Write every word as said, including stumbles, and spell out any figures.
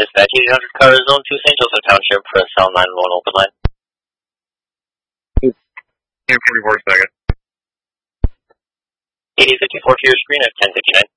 Dispatch eight hundred car zone two Saint Joseph Township, press L nine one open line. forty-four second. eighty fifty-four to your screen at ten fifty-nine.